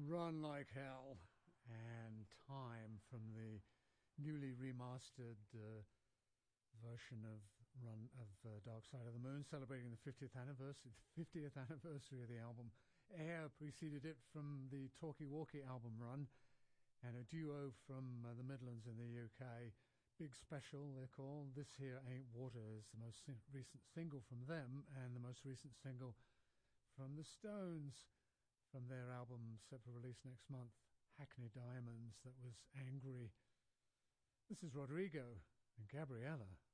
Run Like Hell and Time from the newly remastered version of Dark Side of the Moon, celebrating the 50th anniversary of the album. Air preceded it from the Talkie Walkie album run, and a duo from the Midlands in the UK. Big Special, they're called. This Here Ain't Water is the most recent single from them, and the most recent single from the Stones, from their album set for release next month, Hackney Diamonds, that was Angry. This is Rodrigo and Gabriella.